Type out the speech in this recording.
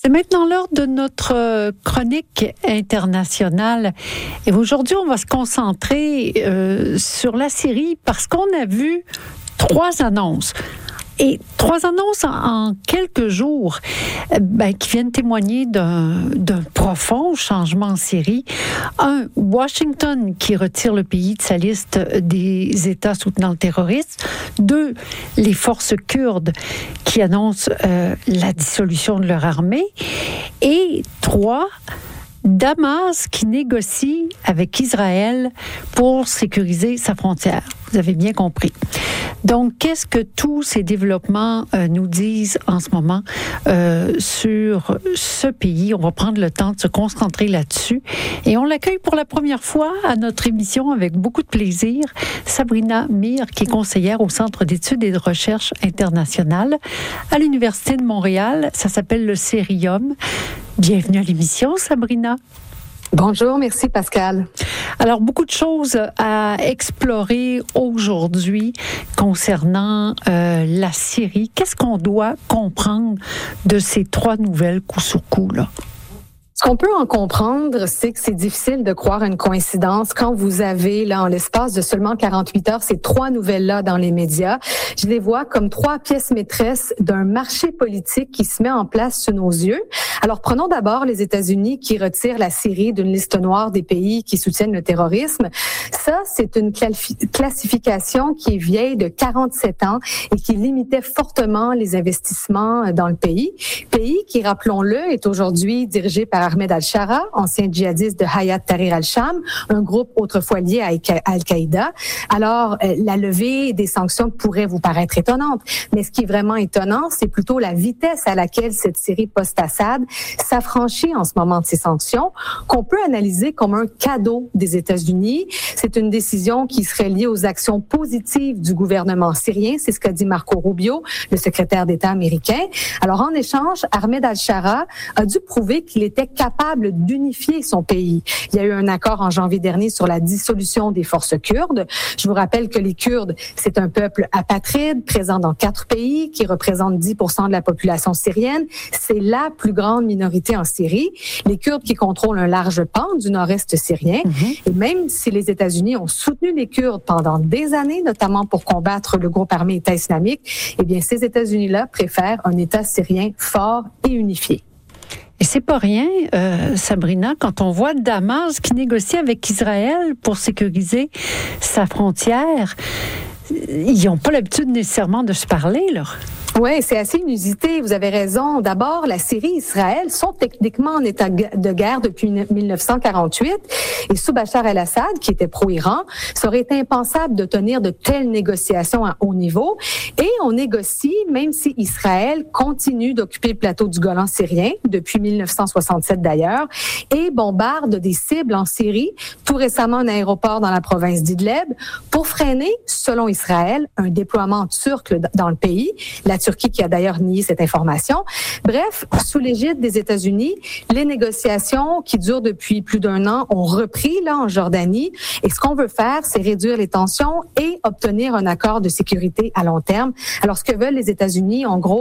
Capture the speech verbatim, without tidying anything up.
C'est maintenant l'heure de notre chronique internationale. Et aujourd'hui, on va se concentrer euh, sur la Syrie parce qu'on a vu trois annonces. Et trois annonces en, en quelques jours ben, qui viennent témoigner d'un, d'un profond changement en Syrie. Un, Washington qui retire le pays de sa liste des États soutenant le terrorisme. Deux, les forces kurdes qui annoncent euh, la dissolution de leur armée. Et trois, Damas qui négocie avec Israël pour sécuriser sa frontière. Vous avez bien compris. Donc, qu'est-ce que tous ces développements euh, nous disent en ce moment euh, sur ce pays? On va prendre le temps de se concentrer là-dessus. Et on l'accueille pour la première fois à notre émission avec beaucoup de plaisir. Sabrina Mir, qui est conseillère au Centre d'études et de recherche internationales à l'Université de Montréal. Ça s'appelle le Cerium. Bienvenue à l'émission, Sabrina. Bonjour, merci Pascal. Alors, beaucoup de choses à explorer aujourd'hui concernant euh, la Syrie. Qu'est-ce qu'on doit comprendre de ces trois nouvelles coup sur coup, là? Ce qu'on peut en comprendre, c'est que c'est difficile de croire à une coïncidence quand vous avez, là, en l'espace de seulement quarante-huit heures, ces trois nouvelles-là dans les médias. Je les vois comme trois pièces maîtresses d'un marché politique qui se met en place sous nos yeux. Alors, prenons d'abord les États-Unis qui retirent la Syrie d'une liste noire des pays qui soutiennent le terrorisme. Ça, c'est une classification qui est vieille de quarante-sept ans et qui limitait fortement les investissements dans le pays. Pays qui, rappelons-le, est aujourd'hui dirigé par Ahmed al-Shara, ancien djihadiste de Hayat Tahrir al-Sham, un groupe autrefois lié à Al-Qaïda. Alors, euh, la levée des sanctions pourrait vous paraître étonnante, mais ce qui est vraiment étonnant, c'est plutôt la vitesse à laquelle cette Syrie post-Assad s'affranchit en ce moment de ces sanctions, qu'on peut analyser comme un cadeau des États-Unis. C'est une décision qui serait liée aux actions positives du gouvernement syrien, c'est ce qu'a dit Marco Rubio, le secrétaire d'État américain. Alors, en échange, Ahmed al-Shara a dû prouver qu'il était capable d'unifier son pays. Il y a eu un accord en janvier dernier sur la dissolution des forces kurdes. Je vous rappelle que les Kurdes, c'est un peuple apatride présent dans quatre pays qui représente dix pour cent de la population syrienne. C'est la plus grande minorité en Syrie. Les Kurdes qui contrôlent un large pan du nord-est syrien. Mm-hmm. Et même si les États-Unis ont soutenu les Kurdes pendant des années, notamment pour combattre le groupe armé État islamique, eh bien, ces États-Unis-là préfèrent un État syrien fort et unifié. Et c'est pas rien, euh, Sabrina, quand on voit Damas qui négocie avec Israël pour sécuriser sa frontière. Ils n'ont pas l'habitude nécessairement de se parler, là. Oui, c'est assez inusité. Vous avez raison. D'abord, la Syrie et Israël sont techniquement en état de guerre depuis dix-neuf cent quarante-huit. Et sous Bachar el-Assad, qui était pro-Iran, ça aurait été impensable de tenir de telles négociations à haut niveau. Et on négocie, même si Israël continue d'occuper le plateau du Golan syrien, depuis dix-neuf cent soixante-sept d'ailleurs, et bombarde des cibles en Syrie, tout récemment un aéroport dans la province d'Idleb, pour freiner, selon Israël, un déploiement turc dans le pays. La Turquie qui a d'ailleurs nié cette information. Bref, sous l'égide des États-Unis, les négociations qui durent depuis plus d'un an ont repris là en Jordanie. Et ce qu'on veut faire, c'est réduire les tensions et obtenir un accord de sécurité à long terme. Alors, ce que veulent les États-Unis, en gros,